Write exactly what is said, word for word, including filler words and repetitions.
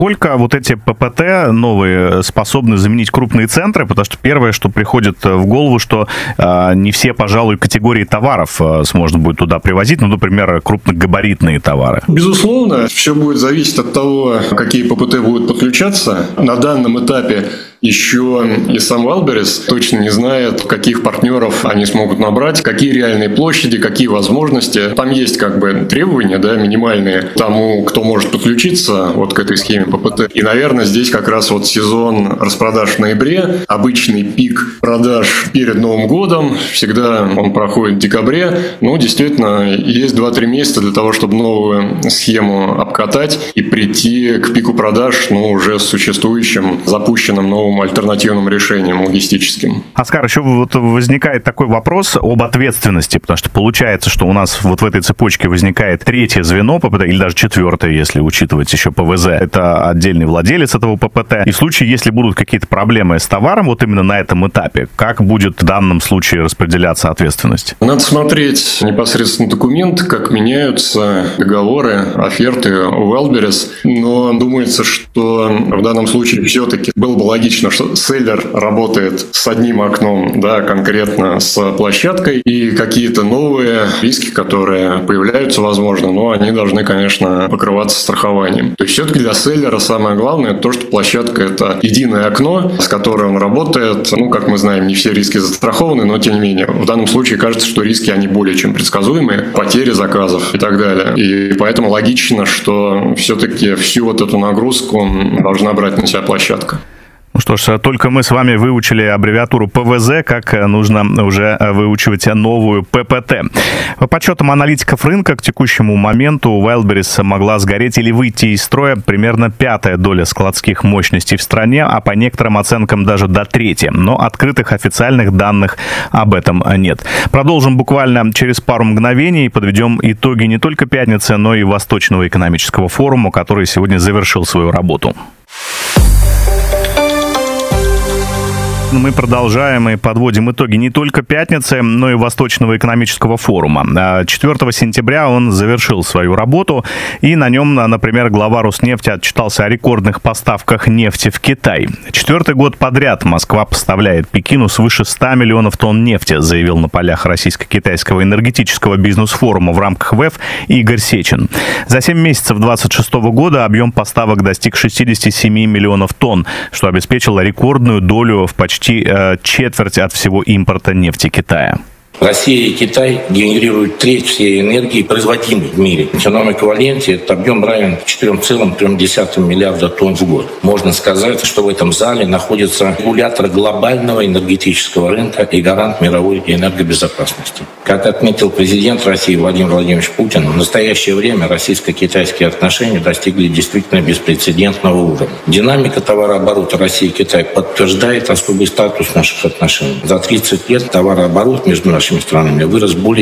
Насколько вот эти ППТ новые способны заменить крупные центры? Потому что первое, что приходит в голову, что э, не все, пожалуй, категории товаров э, можно будет туда привозить, ну, например, крупногабаритные товары. Безусловно, все будет зависеть от того, какие ППТ будут подключаться. На данном этапе еще и сам Wildberries точно не знает, каких партнеров они смогут набрать, какие реальные площади, какие возможности. Там есть как бы требования, да, минимальные тому, кто может подключиться вот к этой схеме ППТ. И, наверное, здесь как раз вот сезон распродаж в ноябре, обычный пик продаж перед Новым годом, всегда он проходит в декабре. Ну, действительно, есть два-три месяца для того, чтобы новую схему обкатать и прийти к пику продаж, ну, уже с существующим, запущенным новым альтернативным решением логистическим. Оскар, еще вот возникает такой вопрос об ответственности, потому что получается, что у нас вот в этой цепочке возникает третье звено ППТ, или даже четвертое, если учитывать еще ПВЗ. Это отдельный владелец этого ППТ. И в случае, если будут какие-то проблемы с товаром, вот именно на этом этапе, как будет в данном случае распределяться ответственность? Надо смотреть непосредственно документ, как меняются договоры, оферты у Wildberries. Но думается, что в данном случае все-таки было бы логично, что селлер работает с одним окном, да, конкретно с площадкой, и какие-то новые риски, которые появляются, возможно, но они должны, конечно, покрываться страхованием. То есть все-таки для селлера самое главное то, что площадка – это единое окно, с которым он работает. Ну, как мы знаем, не все риски застрахованы, но тем не менее. В данном случае кажется, что риски, они более чем предсказуемые, потери заказов и так далее. И поэтому логично, что все-таки всю вот эту нагрузку должна брать на себя площадка. Ну что ж, только мы с вами выучили аббревиатуру ПВЗ, как нужно уже выучивать новую ППТ. По подсчетам аналитиков рынка, к текущему моменту у Wildberries могла сгореть или выйти из строя примерно пятая доля складских мощностей в стране, а по некоторым оценкам даже до трети. Но открытых официальных данных об этом нет. Продолжим буквально через пару мгновений и подведем итоги не только пятницы, но и Восточного экономического форума, который сегодня завершил свою работу. Мы продолжаем и подводим итоги не только пятницы, но и Восточного экономического форума. четвёртого сентября он завершил свою работу, и на нем, например, глава Роснефти отчитался о рекордных поставках нефти в Китай. Четвертый год подряд Москва поставляет Пекину свыше ста миллионов тонн нефти, заявил на полях Российско-Китайского энергетического бизнес-форума в рамках ВЭФ Игорь Сечин. За семь месяцев двадцать шестого года объем поставок достиг шестидесяти семи миллионов тонн, что обеспечило рекордную долю в почти четверть от всего импорта нефти Китая. Россия и Китай генерируют треть всей энергии, производимой в мире. В нефтяном эквиваленте этот объем равен четырем целым трём десятым миллиарда тонн в год. Можно сказать, что в этом зале находится регулятор глобального энергетического рынка и гарант мировой энергобезопасности. Как отметил президент России Владимир Владимирович Путин, в настоящее время российско-китайские отношения достигли действительно беспрецедентного уровня. Динамика товарооборота России и Китая подтверждает особый статус наших отношений. За тридцать лет товарооборот между нашими странами вырос более